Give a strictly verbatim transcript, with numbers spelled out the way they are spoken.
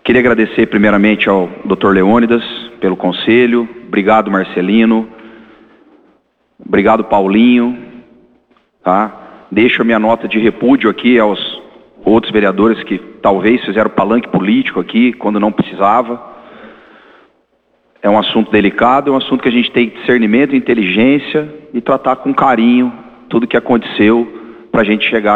Queria agradecer primeiramente ao doutor Leônidas pelo conselho. Obrigado, Marcelino. Obrigado, Paulinho. Tá? Deixo a minha nota de repúdio aqui aos outros vereadores que talvez fizeram palanque político aqui quando não precisava. É um assunto delicado, é um assunto que a gente tem discernimento, inteligência e tratar com carinho tudo que aconteceu para a gente chegar